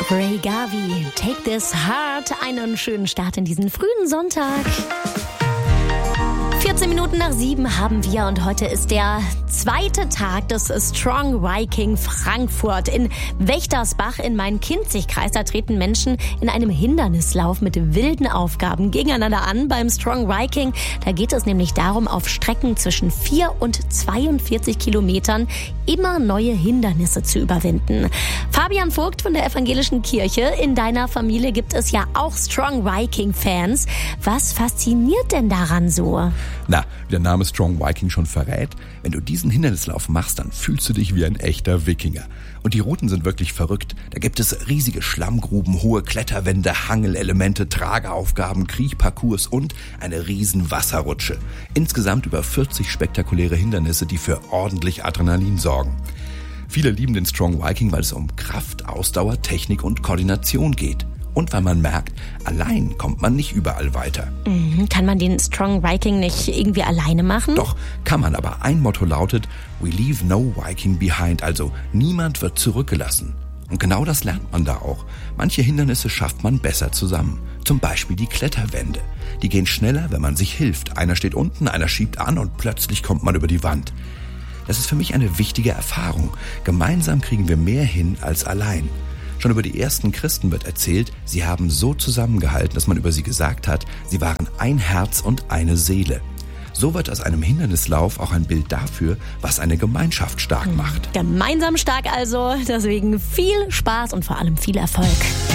Ray Gavi, Take This Heart. Einen schönen Start in diesen frühen Sonntag. 14 Minuten nach 7 haben wir und heute ist der zweite Tag des Strong Viking Frankfurt in Wächtersbach in Main-Kinzig-Kreis. Da treten Menschen in einem Hindernislauf mit wilden Aufgaben gegeneinander an beim Strong Viking. Da geht es nämlich darum, auf Strecken zwischen 4 und 42 Kilometern immer neue Hindernisse zu überwinden. Fabian Vogt von der Evangelischen Kirche, in deiner Familie gibt es ja auch Strong Viking Fans. Was fasziniert denn daran so? Na, wie der Name Strong Viking schon verrät, wenn du diesen Hindernislauf machst, dann fühlst du dich wie ein echter Wikinger. Und die Routen sind wirklich verrückt. Da gibt es riesige Schlammgruben, hohe Kletterwände, Hangelelemente, Trageaufgaben, Kriechparcours und eine riesen Wasserrutsche. Insgesamt über 40 spektakuläre Hindernisse, die für ordentlich Adrenalin sorgen. Viele lieben den Strong Viking, weil es um Kraft, Ausdauer, Technik und Koordination geht. Und weil man merkt, allein kommt man nicht überall weiter. Kann man den Strong Viking nicht irgendwie alleine machen? Doch, kann man, aber ein Motto lautet, we leave no Viking behind, also niemand wird zurückgelassen. Und genau das lernt man da auch. Manche Hindernisse schafft man besser zusammen. Zum Beispiel die Kletterwände. Die gehen schneller, wenn man sich hilft. Einer steht unten, einer schiebt an und plötzlich kommt man über die Wand. Das ist für mich eine wichtige Erfahrung. Gemeinsam kriegen wir mehr hin als allein. Schon über die ersten Christen wird erzählt, sie haben so zusammengehalten, dass man über sie gesagt hat, sie waren ein Herz und eine Seele. So wird aus einem Hindernislauf auch ein Bild dafür, was eine Gemeinschaft stark macht. Gemeinsam stark also, deswegen viel Spaß und vor allem viel Erfolg.